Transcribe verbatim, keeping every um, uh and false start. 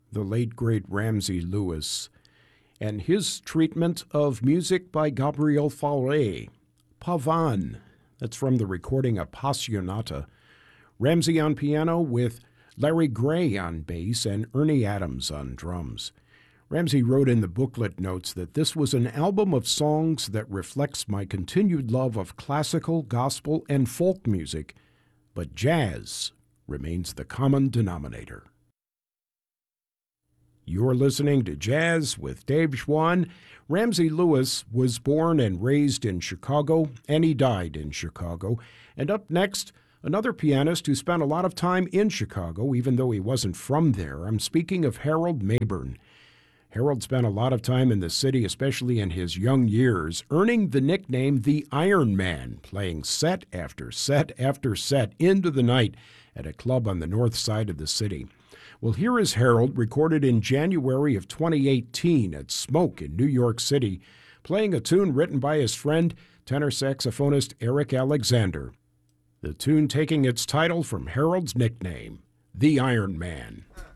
the late great Ramsey Lewis, and his treatment of music by Gabriel Fauré, Pavan. That's from the recording Appassionata. Ramsey on piano with Larry Gray on bass and Ernie Adams on drums. Ramsey wrote in the booklet notes that this was an album of songs that reflects my continued love of classical, gospel, and folk music, but jazz remains the common denominator. You're listening to Jazz with Dave Schwann. Ramsey Lewis was born and raised in Chicago, and he died in Chicago. And up next, another pianist who spent a lot of time in Chicago, even though he wasn't from there. I'm speaking of Harold Mabern. Harold spent a lot of time in the city, especially in his young years, earning the nickname the Iron Man, playing set after set after set into the night at a club on the north side of the city. Well, here is Harold, recorded in January of twenty eighteen at Smoke in New York City, playing a tune written by his friend, tenor saxophonist Eric Alexander. The tune taking its title from Harold's nickname, the Iron Man.